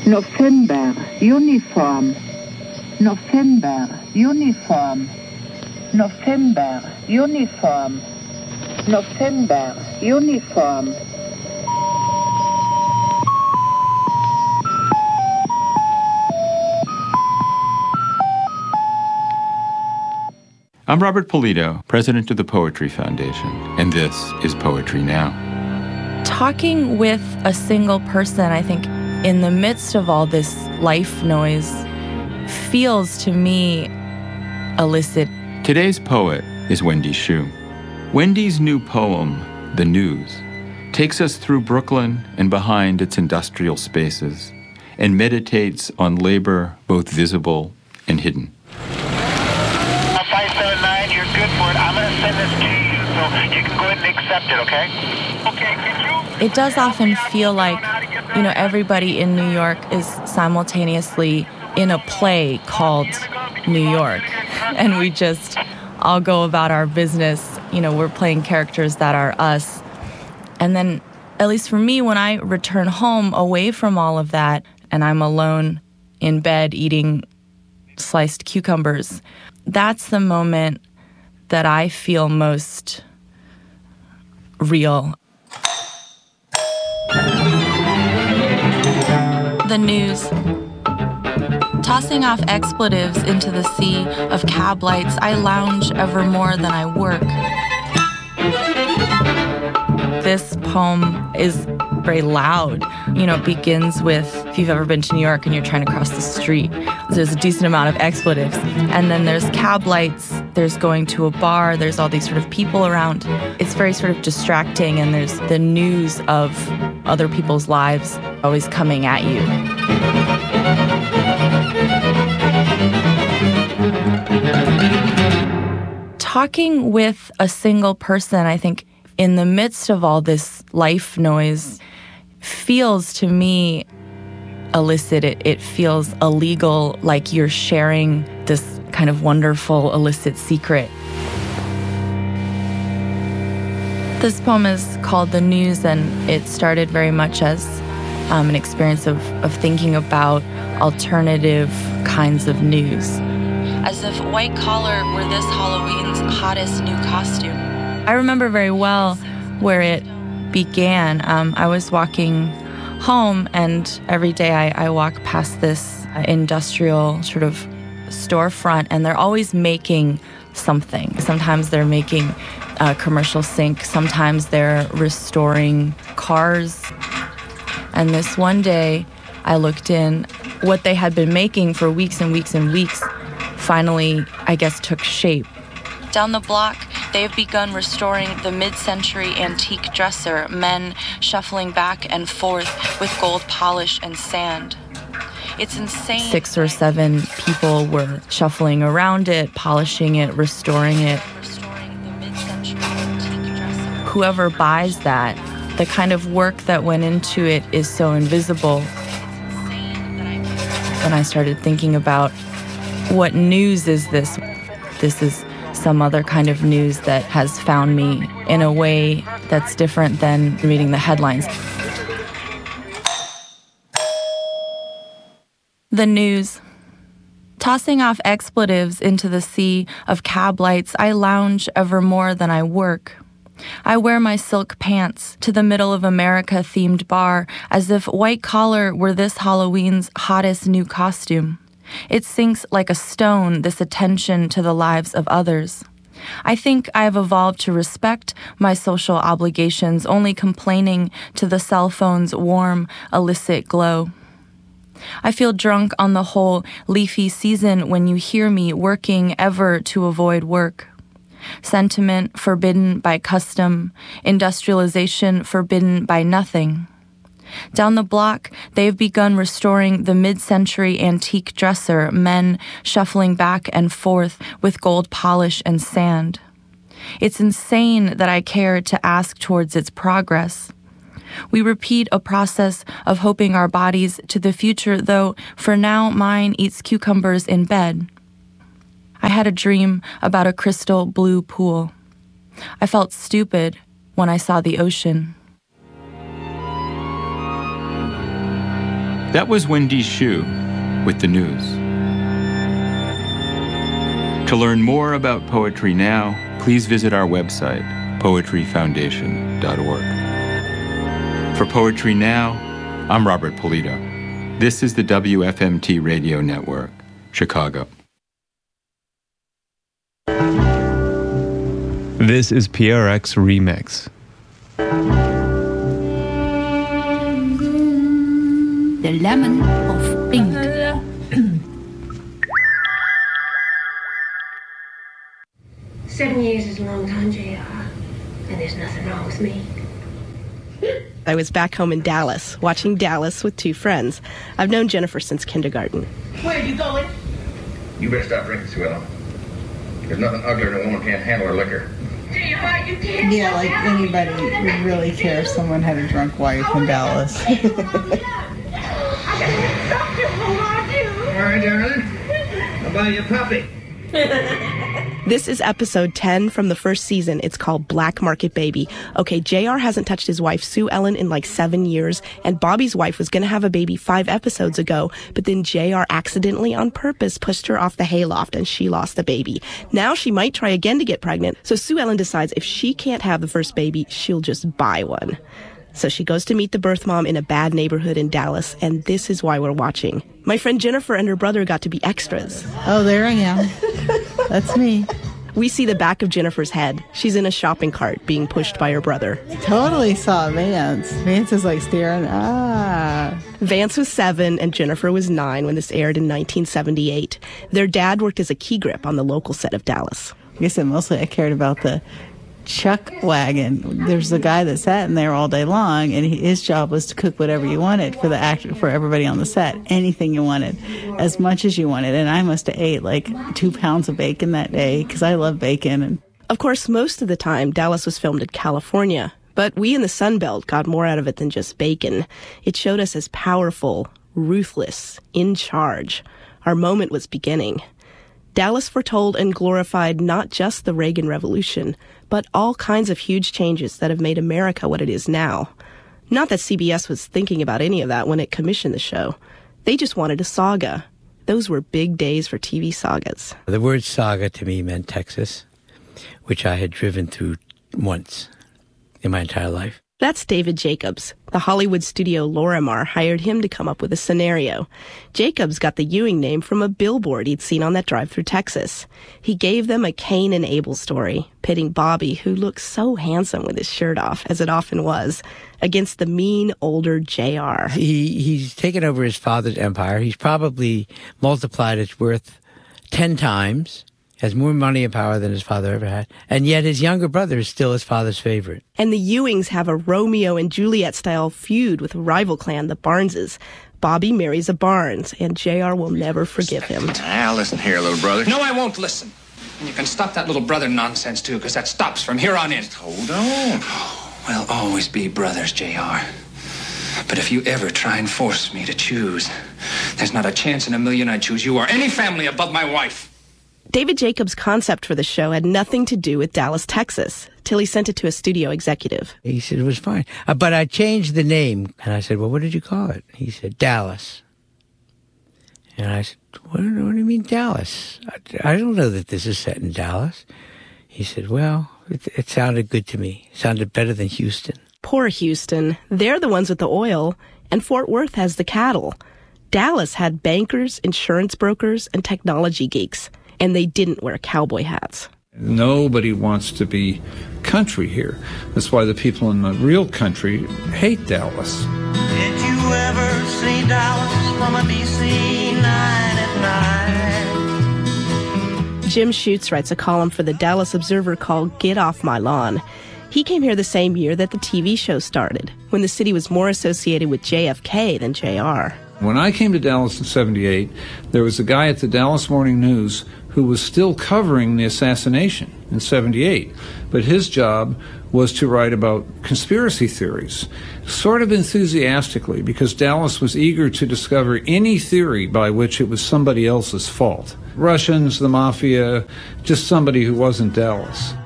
November, uniform. November, uniform. November, uniform. November, uniform. I'm Robert Polito, president of the Poetry Foundation, and this is Poetry Now. Talking with a single person, I think, in the midst of all this life noise, feels to me illicit. Today's poet is Wendy Xu. Wendy's new poem, The News, takes us through Brooklyn and behind its industrial spaces and meditates on labor both visible and hidden. 579, you're good for it. I'm going to send this to you so you can go ahead and accept it, okay? Okay, can you? It does often feel like, everybody in New York is simultaneously in a play called New York. And we just all go about our business. We're playing characters that are us. And then, at least for me, when I return home away from all of that, and I'm alone in bed eating sliced cucumbers, that's the moment that I feel most real. The News. Tossing off expletives into the sea of cab lights, I lounge ever more than I work. This poem is very loud. It begins with, if you've ever been to New York and you're trying to cross the street, there's a decent amount of expletives. And then there's cab lights, there's going to a bar, there's all these sort of people around. It's very sort of distracting, and there's the news of other people's lives always coming at you. Talking with a single person, I think, in the midst of all this life noise, feels to me illicit. It feels illegal, like you're sharing this kind of wonderful illicit secret. This poem is called The News, and it started very much as an experience of thinking about alternative kinds of news. As if white collar were this Halloween's hottest new costume. I remember very well where it began. I was walking home, and every day I walk past this industrial sort of storefront, and they're always making something. Sometimes they're making a commercial sink. Sometimes they're restoring cars. And this one day, I looked in. What they had been making for weeks and weeks and weeks finally, I guess, took shape. Down the block, they have begun restoring the mid-century antique dresser, men shuffling back and forth with gold polish and sand. It's insane. 6 or 7 people were shuffling around it, polishing it, restoring it. Whoever buys that, the kind of work that went into it is so invisible. When I started thinking about what news is this? This is some other kind of news that has found me in a way that's different than reading the headlines. The News. Tossing off expletives into the sea of cab lights, I lounge ever more than I work. I wear my silk pants to the Middle of America-themed bar as if white collar were this Halloween's hottest new costume. It sinks like a stone, this attention to the lives of others. I think I have evolved to respect my social obligations, only complaining to the cell phone's warm, illicit glow. I feel drunk on the whole leafy season when you hear me working ever to avoid work. Sentiment forbidden by custom, industrialization forbidden by nothing. Down the block, they've begun restoring the mid-century antique dresser, men shuffling back and forth with gold polish and sand. It's insane that I care to ask towards its progress. We repeat a process of hoping our bodies to the future, though for now mine eats cucumbers in bed. I had a dream about a crystal blue pool. I felt stupid when I saw the ocean. That was Wendy Xu with the news. To learn more about Poetry Now, please visit our website, poetryfoundation.org. For Poetry Now, I'm Robert Polito. This is the WFMT Radio Network, Chicago. This is PRX Remix. The Lemon of Pink. 7 years is a long time, JR. And there's nothing wrong with me. I was back home in Dallas, watching Dallas with two friends. I've known Jennifer since kindergarten. Where are you going? You better stop drinking, Sue Ellen. There's nothing uglier than a woman can't handle her liquor. JR, you can't. Yeah, like anybody would really care if someone had a drunk wife in Dallas. I gotta stop you, hold on to. All right, darling. I'll buy you a puppy. This is episode 10 from the first season. It's called Black Market Baby. Okay, JR hasn't touched his wife, Sue Ellen, in like 7 years, and Bobby's wife was going to have a baby 5 episodes ago, but then JR accidentally on purpose pushed her off the hayloft and she lost the baby. Now she might try again to get pregnant, so Sue Ellen decides if she can't have the first baby, she'll just buy one. So she goes to meet the birth mom in a bad neighborhood in Dallas, and this is why we're watching. My friend Jennifer and her brother got to be extras. Oh, there I am. That's me. We see the back of Jennifer's head. She's in a shopping cart being pushed by her brother. Totally saw Vance. Vance is like staring. Vance was 7 and Jennifer was 9 when this aired in 1978. Their dad worked as a key grip on the local set of Dallas. I guess mostly I cared about the chuck wagon. There's a guy that sat in there all day long, and his job was to cook whatever you wanted for the actor, for everybody on the set. Anything you wanted, as much as you wanted. And I must have ate like 2 pounds of bacon that day because I love bacon. And of course, most of the time, Dallas was filmed in California, but we in the Sun Belt got more out of it than just bacon. It showed us as powerful, ruthless, in charge. Our moment was beginning. Dallas foretold and glorified not just the Reagan Revolution, but all kinds of huge changes that have made America what it is now. Not that CBS was thinking about any of that when it commissioned the show. They just wanted a saga. Those were big days for TV sagas. The word saga to me meant Texas, which I had driven through once in my entire life. That's David Jacobs. The Hollywood studio Lorimar hired him to come up with a scenario. Jacobs got the Ewing name from a billboard he'd seen on that drive through Texas. He gave them a Cain and Abel story, pitting Bobby, who looked so handsome with his shirt off, as it often was, against the mean, older JR. He's taken over his father's empire. He's probably multiplied its worth 10 times. Has more money and power than his father ever had. And yet his younger brother is still his father's favorite. And the Ewings have a Romeo and Juliet-style feud with a rival clan, the Barneses. Bobby marries a Barnes, and JR will never forgive him. Now, listen here, little brother. No, I won't listen. And you can stop that little brother nonsense, too, because that stops from here on in. Hold on. We'll always be brothers, JR. But if you ever try and force me to choose, there's not a chance in a million I'd choose you or any family above my wife. David Jacobs' concept for the show had nothing to do with Dallas, Texas, till he sent it to a studio executive. He said it was fine. But I changed the name. And I said, well, what did you call it? He said, Dallas. And I said, what do you mean Dallas? I don't know that this is set in Dallas. He said, well, it sounded good to me. It sounded better than Houston. Poor Houston. They're the ones with the oil, and Fort Worth has the cattle. Dallas had bankers, insurance brokers, and technology geeks. And they didn't wear cowboy hats. Nobody wants to be country here. That's why the people in the real country hate Dallas. Did you ever see Dallas from a DC 9 at night? Jim Schutz writes a column for the Dallas Observer called Get Off My Lawn. He came here the same year that the TV show started, when the city was more associated with JFK than JR. When I came to Dallas in 78, there was a guy at the Dallas Morning News who was still covering the assassination in 78. But his job was to write about conspiracy theories, sort of enthusiastically, because Dallas was eager to discover any theory by which it was somebody else's fault. Russians, the mafia, just somebody who wasn't Dallas.